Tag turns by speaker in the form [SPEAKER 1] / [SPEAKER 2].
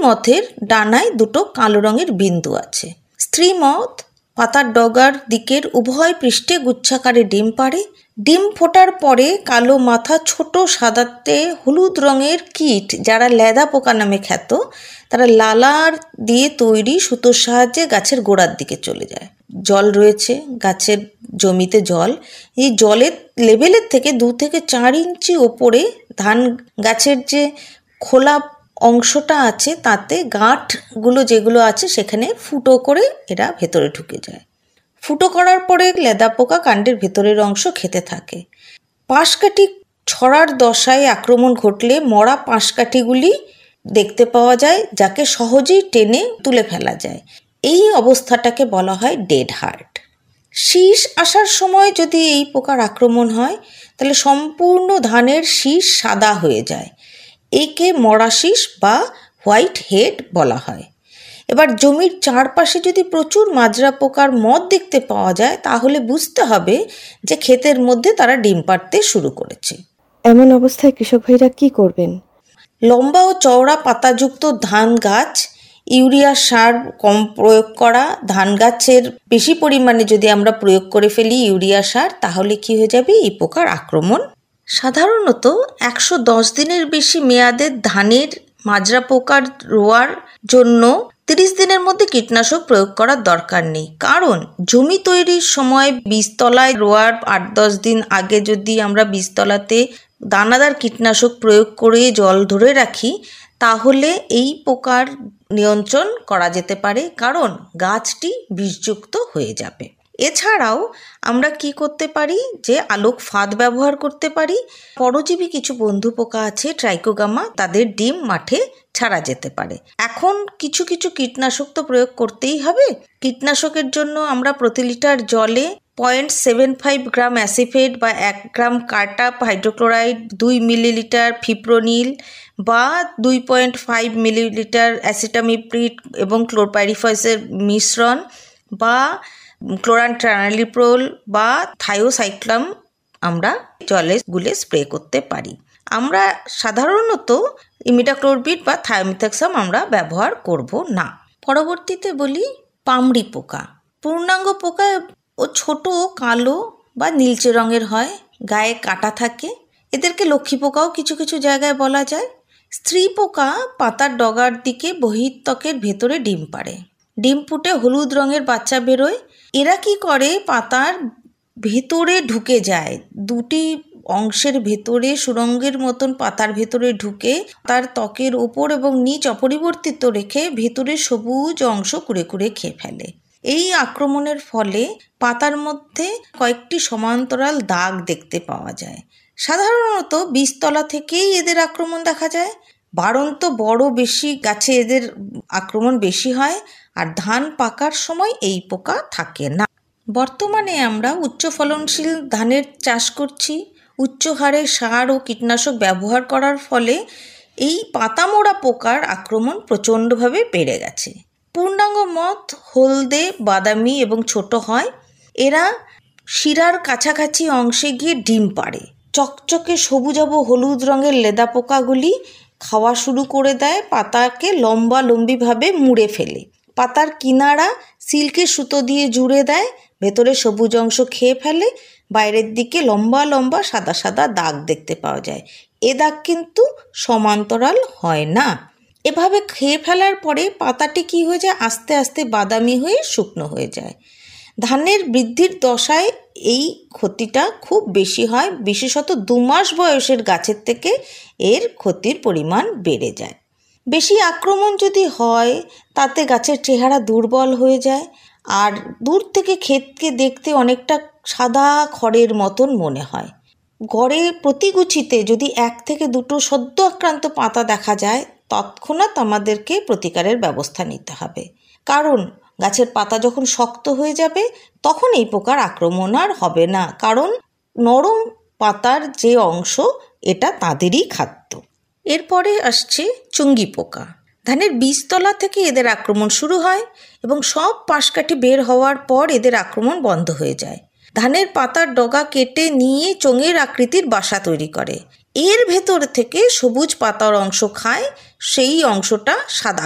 [SPEAKER 1] মথের ডানায় দুটো কালো রঙের বিন্দু আছে। স্ত্রী মথ পাতার ডগার দিকের উভয় পৃষ্ঠে গুচ্ছাকারে ডিম পাড়ে। ডিম ফোটার পরে কালো মাথা ছোট সাদাতে হলুদ রঙের কীট, যারা লেদা পোকা নামে খ্যাত, তারা লালার দিয়ে তৈরি সুতোর সাহায্যে গাছের গোড়ার দিকে চলে যায়। জল রয়েছে গাছের জমিতে, জল, এই জলের লেভেলের থেকে 2 থেকে 4 ইঞ্চি ওপরে ধান গাছের যে খোলা অংশটা আছে তাতে গাঁটগুলো যেগুলো আছে সেখানে ফুটো করে এরা ভেতরে ঢুকে যায়। ফুটো করার পরে লেদা পোকা কাণ্ডের ভেতরের অংশ খেতে থাকে। পাশকাঠি ছড়ার দশায় আক্রমণ ঘটলে মরা পাশকাঠিগুলি দেখতে পাওয়া যায়, যাকে সহজেই টেনে তুলে ফেলা যায়। এই অবস্থাটাকে বলা হয় ডেড হার্ট। শীষ আসার সময় যদি এই পোকার আক্রমণ হয় তাহলে সম্পূর্ণ ধানের শীষ সাদা হয়ে যায়। একে মরা শীষ বা হোয়াইট হেড বলা হয়। এবার জমির চারপাশে যদি প্রচুর মাজরা পোকার মথ দেখতে পাওয়া যায় তাহলে বুঝতে হবে যে ক্ষেতের মধ্যে তারা ডিম পাড়তে শুরু করেছে।
[SPEAKER 2] এমন অবস্থায় কৃষক ভাইরা কি করবেন?
[SPEAKER 1] লম্বা ও চওড়া পাতাযুক্ত ধান গাছ ইউরিয়া সার কম প্রয়োগ করা। ধান গাছের বেশি পরিমাণে যদি আমরা প্রয়োগ করে ফেলি ইউরিয়া সার, তাহলে কি হয়ে যাবে, এই পোকার আক্রমণ। সাধারণত 110 দিনের বেশি মেয়াদের ধানের মাজরা পোকার রোয়ার জন্য 30 দিনের মধ্যে কীটনাশক প্রয়োগ করার দরকার নেই। কারণ জমি তৈরির সময় বীজতলায় রোয়ার 8-10 দিন আগে যদি আমরা বীজতলাতে দানাদার কীটনাশক প্রয়োগ করে জল ধরে রাখি তাহলে এই পোকার নিয়ন্ত্রণ করা যেতে পারে, কারণ গাছটি বিষযুক্ত হয়ে যাবে। এছাড়াও আমরা কি করতে পারি, যে আলোক ফাঁদ ব্যবহার করতে পারি। পরজীবী কিছু বন্ধু পোকা আছে ট্রাইকোগামা, তাদের ডিম মাঠে ছাড়া যেতে পারে। এখন কিছু কিছু কীটনাশক তো প্রয়োগ করতেই হবে। কীটনাশকের জন্য আমরা প্রতি লিটার জলে 0.75 গ্রাম অ্যাসিফেট বা 1 গ্রাম কার্টাপ হাইড্রোক্লোরাইড, 2 মিলিলিটার ফিপ্রোনিল বা 2.5 মিলিলিটার অ্যাসিটামিপ্রিড এবং ক্লোরপাইরিফাসের মিশ্রণ বা ক্লোরান্ট্রানিলিপ্রোল বা থায়োসাইক্লাম আমরা জলে গুলে স্প্রে করতে পারি। আমরা সাধারণত ইমিডাক্লোরপিড বা থায়োমিথাক্সাম আমরা ব্যবহার করব না। পরবর্তীতে বলি পামড়ি পোকা। পূর্ণাঙ্গ পোকা ও ছোট কালো বা নীলচে রঙের হয়, গায়ে কাটা থাকে। এদেরকে লক্ষ্মী পোকাও কিছু কিছু জায়গায় বলা যায়। স্ত্রী পোকা পাতার ডগার দিকে বহির্ত্বকের ভেতরে ডিম পাড়ে। ডিম ফুটে হলুদ রঙের বাচ্চা বেরোয়। এরা কি করে, পাতার ভেতরে ঢুকে যায়, দুটি অংশের ভেতরে সুরঙ্গের মতন পাতার ভেতরে ঢুকে তার ত্বকের ওপর এবং নিচ অপরিবর্তিত রেখে ভেতরে সবুজ অংশ কুড়ে কুড়ে খেয়ে ফেলে। এই আক্রমণের ফলে পাতার মধ্যে কয়েকটি সমান্তরাল দাগ দেখতে পাওয়া যায়। সাধারণত বীজতলা থেকেই এদের আক্রমণ দেখা যায়। বাড়ন্ত বড় বেশি গাছে এদের আক্রমণ বেশি হয়, আর ধান পাকার সময় এই পোকা থাকে না। বর্তমানে আমরা উচ্চ ফলনশীল ধানের চাষ করছি। উচ্চ হারে সার ও কীটনাশক ব্যবহার করার ফলে এই পাতামোড়া পোকার আক্রমণ প্রচণ্ডভাবে বেড়ে গেছে। পূর্ণাঙ্গ মথ হলদে, বাদামি এবং ছোট হয়। এরা শিরার কাছাকাছি অংশে গিয়ে ডিম পাড়ে। চকচকে সবুজাভ হলুদ রঙের লেদা পোকাগুলি খাওয়া শুরু করে দেয়, পাতাকে লম্বিভাবে মুড়ে ফেলে। পাতার কিনারা সিল্কের সুতো দিয়ে জুড়ে দেয়, ভেতরে সবুজ অংশ খেয়ে ফেলে, বাইরের দিকে লম্বা লম্বা সাদা সাদা দাগ দেখতে পাওয়া যায়। এ দাগ কিন্তু সমান্তরাল হয় না। এভাবে খেয়ে ফেলার পরে পাতাটি কি হয়ে যায়, আস্তে আস্তে বাদামি হয়ে শুকনো হয়ে যায়। ধানের বৃদ্ধির দশায় এই ক্ষতিটা খুব বেশি হয়, বিশেষত 2 মাস বয়সের গাছের থেকে এর ক্ষতির পরিমাণ বেড়ে যায়। বেশি আক্রমণ যদি হয় তাতে গাছের চেহারা দুর্বল হয়ে যায়, আর দূর থেকে ক্ষেতকে দেখতে অনেকটা সাদা খড়ের মতন মনে হয়। গড়ে প্রতি গুছিতে যদি 1 থেকে 2টো সদ্য আক্রান্ত পাতা দেখা যায় তৎক্ষণাৎ আমাদেরকে প্রতিকারের ব্যবস্থা নিতে হবে, কারণ গাছের পাতা যখন শক্ত হয়ে যাবে তখন এই পোকার আক্রমণ আর হবে না, কারণ নরম পাতার যে অংশ এটা তাদেরই খাদ্য। এরপরে আসছে চুঙ্গি পোকা। ধানের বীজতলা থেকে এদের আক্রমণ শুরু হয় এবং সব পাশকাঠি বের হওয়ার পর এদের আক্রমণ বন্ধ হয়ে যায়। ধানের পাতার ডগা কেটে নিয়ে চোঙের আকৃতির বাসা তৈরি করে। এর ভেতর থেকে সবুজ পাতার অংশ খায়, সেই অংশটা সাদা